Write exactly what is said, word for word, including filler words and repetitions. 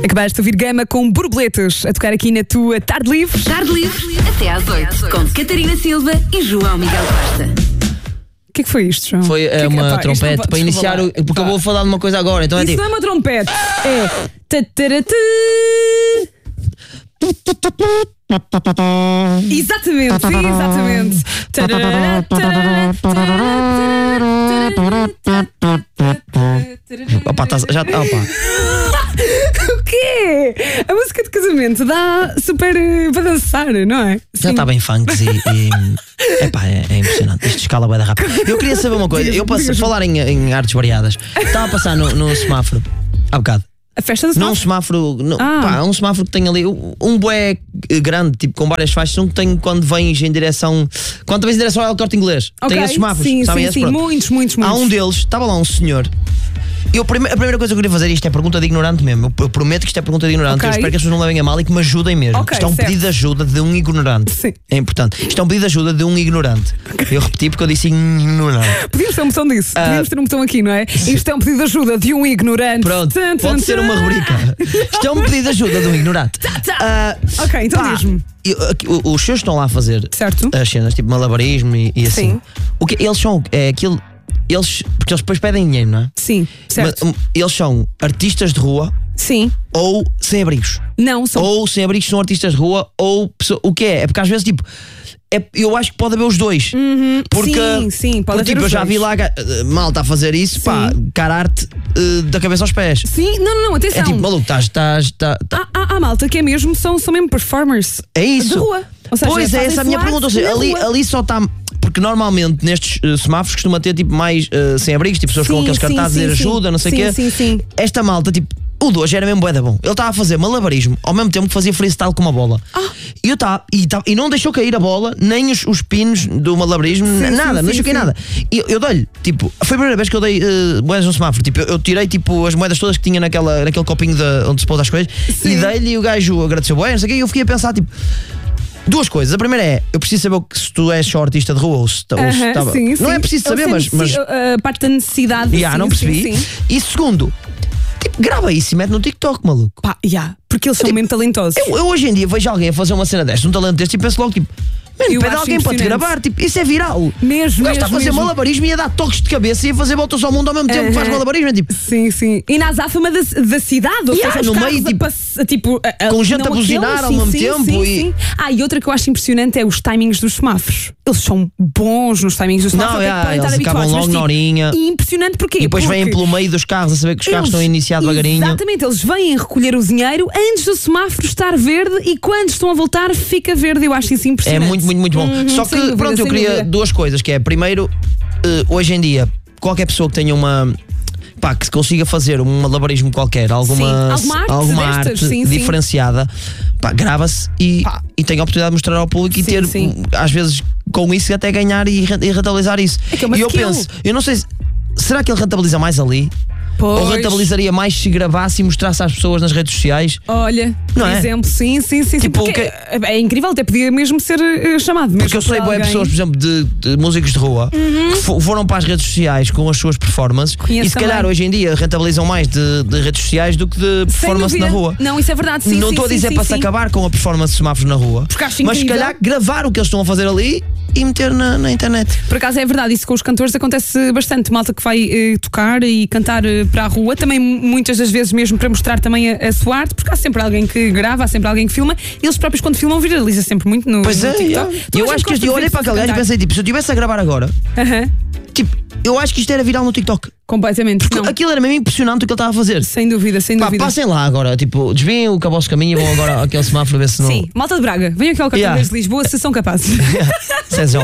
Acabaste de ouvir Gama com borboletas a tocar aqui na tua Tarde Livre. Tarde Livre, até às oito, com Catarina Silva e João Miguel Costa. O que é que foi isto, João? Foi é, que uma que, pá, trompete não, para iniciar o. Porque pá. eu vou falar de uma coisa agora, então é Isso tipo. não é uma trompete, é. Tataratã. Exatamente, sim, exatamente. Opa, tá, já. Opa. O quê? A música de casamento dá super eh, para dançar, não é? Já está bem funks e. e epá, é, é impressionante. Isto escala bem da rápido. Eu queria saber uma coisa. Eu passo, falar em, em artes variadas. Estava a passar no, no semáforo há bocado. A festa do Num semáforo? semáforo, não, Ah. pá, um semáforo que tem ali um bué grande, tipo com várias faixas, um que tem quando vens em direção, quando vens em direção ao Corte Inglês, Ok, tem esses semáforos, sim, sabem sim, esses? sim, Pronto. muitos, muitos, muitos. Há um deles, estava lá um senhor. Eu, prime- a primeira coisa que eu queria fazer, isto é pergunta de ignorante mesmo. Eu, eu prometo que isto é pergunta de ignorante. Ok. Eu espero que as pessoas não levem a mal e que me ajudem mesmo. Ok, Isto é um certo. pedido de ajuda de um ignorante. Sim. É importante. Isto é um pedido de ajuda de um ignorante. Eu repeti porque eu disse ignorante. Podíamos ter um botão disso. Ah. Podíamos ter um botão aqui, não é? Isto é um pedido de ajuda de um ignorante. Pronto, Tum, tum, pode ser uma tum. rubrica. Isto é um pedido de ajuda de um ignorante. tá. Ah, Ok, então pá, diz-me. eu- aqui, o- Os seus estão lá a fazer Certo. as cenas, tipo malabarismo e, e assim. Sim. O que eles são? É aquilo. Eles, porque eles depois pedem dinheiro, não é? Sim, certo. Mas, um, eles são artistas de rua Sim. ou sem-abrigos. Não, são. Ou sem-abrigos são artistas de rua, ou pessoa- o que é? É porque às vezes, tipo, é- eu acho que pode haver os dois. Porque, Sim, sim, pode porque, haver tipo, eu os já dois. vi lá uh, malta a fazer isso, pá, cara arte uh, da cabeça aos pés. Sim, não, não, não, atenção. É tipo, maluco, estás. estás- tá- tá- Há, há, há malta que é mesmo, são, são mesmo performers. É isso. De rua. Ou seja, pois é, fazem essa é a minha full pergunta. Ou arte seja, na ali, rua. ali só está. Porque normalmente nestes uh, semáforos costuma ter tipo mais uh, sem-abrigos, tipo pessoas com Sim, aqueles sim, cartazes a sim, dizer sim. ajuda, não sei o Sim, quê. sim, sim. Esta malta, tipo, o de hoje era mesmo bué da bom. Ele estava a fazer malabarismo ao mesmo tempo que fazia freestyle com uma bola. Ah. E eu tava, e, tava, e não deixou cair a bola, nem os, os pinos do malabarismo, Sim, nada, sim, não sim, deixou cair sim. nada. E eu, eu dei-lhe, tipo, foi a primeira vez que eu dei uh, moedas no semáforo. Tipo, eu, eu tirei tipo as moedas todas que tinha naquela, naquele copinho de, onde se pôs as coisas Sim. e dei-lhe e o gajo agradeceu bué, não sei o quê, e eu fiquei a pensar, tipo. Duas coisas. A primeira é, eu preciso saber se tu és só artista de rua ou se, ou se Aham, tava- sim, Não sim. é preciso Ele saber, mas, sente mas a parte da necessidade. yeah, sim, não percebi. Sim, sim. E segundo, tipo, grava isso e mete no TikTok, maluco. Pá, yeah, porque eles são mesmo talentosos. Eu, eu hoje em dia vejo alguém a fazer uma cena desta, um talento deste, e penso logo, tipo, mano, Eu pede acho alguém para te impressionante. gravar, tipo, isso é viral. Mesmo, O gajo está a mesmo, fazer mesmo. malabarismo e a dar toques de cabeça e a fazer voltas ao mundo ao mesmo tempo que faz Aham. malabarismo, é tipo. Sim, sim. E na azáfama da, da cidade, ou Yeah, seja, os no carros meio, a tipo, pass- a, tipo a- a- com gente não a buzinar aqueles, ao sim, mesmo sim, tempo sim, e- sim. Ah, e outra que eu acho impressionante é os timings dos semáforos. Eles são bons nos timings dos semáforos. Não, até yeah, podem estar eles acabam habituados, logo mas, na tipo, horinha. E impressionante porquê? E depois Porque vêm pelo meio dos carros a saber que os carros eles- estão a iniciar devagarinho. Exatamente, eles vêm recolher o dinheiro antes do semáforo estar verde e quando estão a voltar fica verde. Eu acho isso É impressionante. muito, muito, muito bom. Uhum, Só que, sem dúvida, pronto, eu sem queria dúvida. duas coisas, que é, primeiro, eh, hoje em dia, qualquer pessoa que tenha uma... Pá, que consiga fazer um malabarismo qualquer, alguma, Sim, alguma arte alguma destas, arte sim, sim. diferenciada, pá, grava-se e, Pá. e tem a oportunidade de mostrar ao público e Sim, ter, sim. às vezes, com isso até ganhar e, re- e rentabilizar isso. É que é uma e eu skill. penso, eu não sei se... Será que ele rentabiliza mais ali? Pois. Ou rentabilizaria mais se gravasse e mostrasse às pessoas nas redes sociais? Olha, Não por é? exemplo, sim, sim, sim. Tipo, sim porque o que- é incrível, até podia mesmo ser eh, chamado. Mesmo Porque eu sei por boas alguém. pessoas, por exemplo, de, de músicos de rua que fo- foram para as redes sociais com as suas performances Conheço e se calhar também. hoje em dia rentabilizam mais de, de redes sociais do que de Sem performance na dúvida. rua. Não, isso é verdade, sim. Não sim, estou a sim, dizer sim, para se sim. acabar com a performance de semáforos na rua, Porque acho mas se incrível. calhar gravar o que eles estão a fazer ali e meter na, na internet. Por acaso é verdade, isso com os cantores acontece bastante. Malta que vai eh, tocar e cantar eh, para a rua, também muitas das vezes mesmo para mostrar também a, a sua arte, porque há sempre alguém que grava, há sempre alguém que filma. Eles próprios, quando filmam, viraliza sempre muito no, Pois no é, TikTok. yeah. Toda eu a acho gente que este, gosta eu de olhei ver para aquele gajo e cantar. pensei, tipo, se eu estivesse a gravar agora, Aham, tipo, eu acho que isto era viral no TikTok. completamente. Porque Não, aquilo era mesmo impressionante o que ele estava a fazer. sem dúvida, sem Pá, dúvida. passem lá agora, tipo, desviem o vosso caminho e vão agora àquele semáforo ver se não. Sim, malta de Braga, venham aqui ao Cartão Yeah. de Lisboa se são capazes. Se és